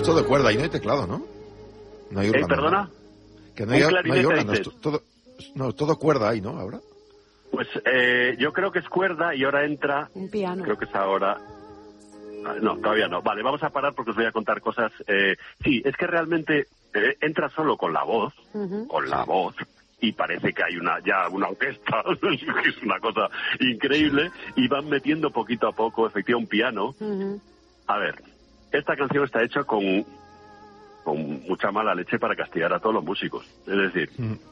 Es todo cuerda y no hay teclado, ¿no? No hay órgano. ¿Perdona? Que no hay órgano. Todo cuerda ahí, ¿no? Ahora. Pues yo creo que es cuerda y ahora entra... Un piano. Creo que es ahora... No, todavía no. Vale, vamos a parar porque os voy a contar cosas. Sí, es que realmente entra solo con la voz, y parece que hay ya una orquesta, es una cosa increíble, y van metiendo poquito a poco, efectivamente, un piano. A ver, esta canción está hecha con mucha mala leche para castigar a todos los músicos. Es decir,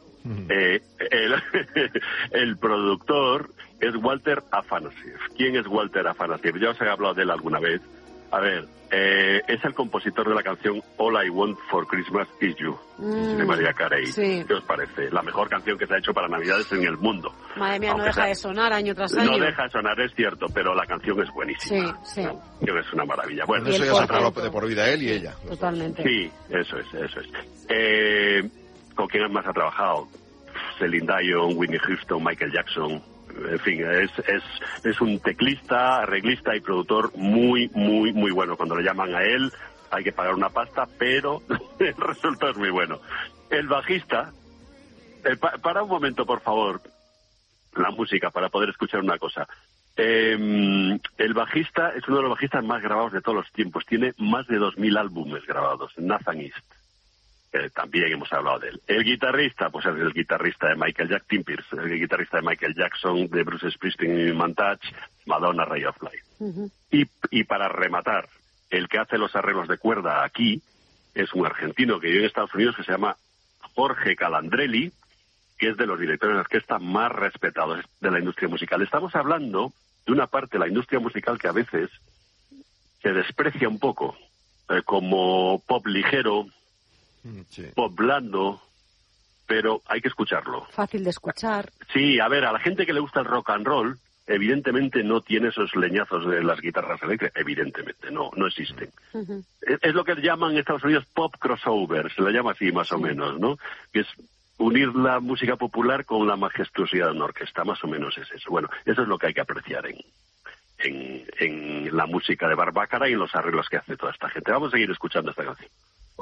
el productor es Walter Afanasieff. ¿Quién es Walter Afanasieff? Ya os he hablado de él alguna vez. A ver, es el compositor de la canción All I Want for Christmas Is You, de Mariah Carey. Sí. ¿Qué os parece? La mejor canción que se ha hecho para Navidades en el mundo. Madre mía, no deja de sonar año tras año. No deja de sonar, es cierto, pero la canción es buenísima. Sí. La canción es una maravilla. Bueno, eso ya se ha trabajado de por vida él y ella. Totalmente. Sí, eso es. ¿Con quién más ha trabajado? Celine Dion, Whitney Houston, Michael Jackson. En fin, es un teclista, arreglista y productor muy, muy, muy bueno. Cuando le llaman a él hay que pagar una pasta, pero el resultado es muy bueno. El bajista, para un momento, por favor, la música, para poder escuchar una cosa. El bajista es uno de los bajistas más grabados de todos los tiempos. Tiene más de 2.000 álbumes grabados. Nathan East. También hemos hablado de él. El guitarrista, pues el guitarrista de Tim Pierce, el guitarrista de Michael Jackson, de Bruce Springsteen, Touch, Madonna, Ray of Light. Y para rematar, el que hace los arreglos de cuerda aquí es un argentino que vive en Estados Unidos que se llama Jorge Calandrelli, que es de los directores de orquesta más respetados de la industria musical. Estamos hablando de una parte de la industria musical que a veces se desprecia un poco, como pop ligero, pop blando, pero hay que escucharlo. Fácil de escuchar. Sí, a ver, a la gente que le gusta el rock and roll, evidentemente no tiene esos leñazos de las guitarras eléctricas, evidentemente, no existen. Es lo que llaman en Estados Unidos pop crossover, se le llama así más o menos, ¿no? Que es unir la música popular con la majestuosidad de una orquesta, más o menos es eso. Bueno, eso es lo que hay que apreciar en la música de Barbácara y en los arreglos que hace toda esta gente. Vamos a seguir escuchando esta canción.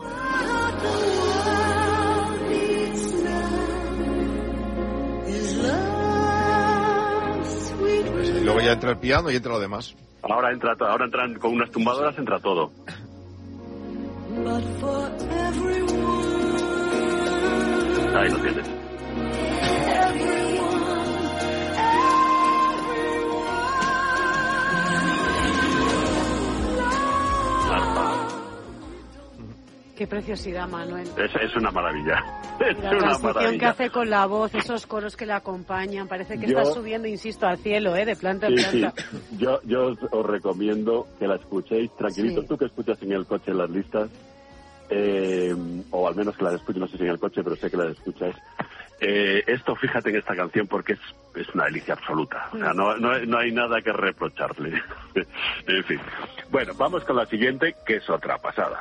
Y luego ya entra el piano y entra lo demás. Ahora entran con unas tumbadoras, entra todo. Ahí lo tienes. Qué preciosidad, Manuel. Es una maravilla. Es la una transición maravilla. que hace con la voz, esos coros que le acompañan, parece que está subiendo, insisto, al cielo, de planta en planta. Sí. Yo os recomiendo que la escuchéis tranquilitos. Sí. Tú que escuchas en el coche las listas, o al menos que las escuches, no sé si en el coche, pero sé que las escuchas. Esto, fíjate en esta canción porque es una delicia absoluta. O sea, no hay nada que reprocharle. En fin. Bueno, vamos con la siguiente, que es otra pasada.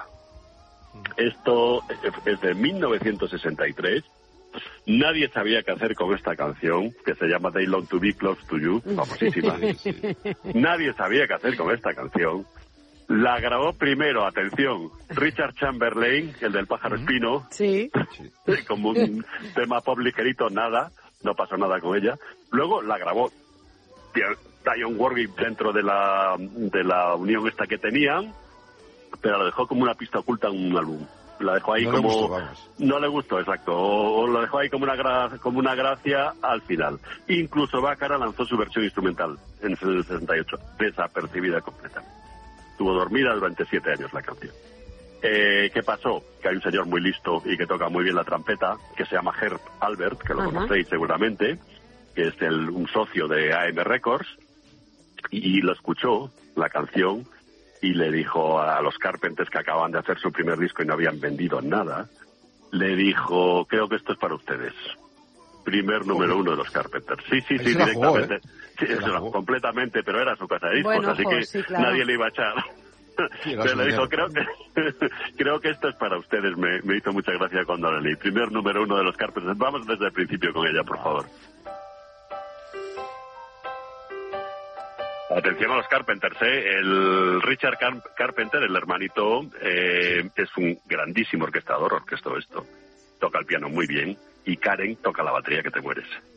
Esto es de 1963. Nadie sabía qué hacer con esta canción, que se llama They Long to Be Close to You, famosísima. Nadie sabía qué hacer con esta canción. La grabó primero, atención, Richard Chamberlain, el del pájaro espino. Sí. Como un tema pop ligerito, no pasó nada con ella. Luego la grabó Dionne Warwick dentro de la unión esta que tenían, pero la dejó como una pista oculta en un álbum. La dejó ahí no le gustó, exacto, o la dejó ahí como una gracia al final. Incluso Bácara lanzó su versión instrumental en el 68, desapercibida completamente. Estuvo dormida durante 7 años la canción. ¿Qué pasó? Que hay un señor muy listo y que toca muy bien la trompeta, que se llama Herb Albert, que lo conocéis seguramente, que es un socio de AM Records, y lo escuchó, la canción, y le dijo a los Carpenters, que acaban de hacer su primer disco y no habían vendido nada, le dijo, creo que esto es para ustedes. Primer número 1 de los Carpenters. Sí, directamente. Sí, completamente, pero era su casa de discos, así que nadie le iba a echar. Pero le dijo, creo que esto es para ustedes. Me hizo mucha gracia cuando le leí. Primer número 1 de los Carpenters. Vamos desde el principio con ella, por favor. Atención a los Carpenters, El Richard Carpenter, el hermanito, es un grandísimo orquestador, orquestó esto. Toca el piano muy bien. Y Karen toca la batería que te mueres.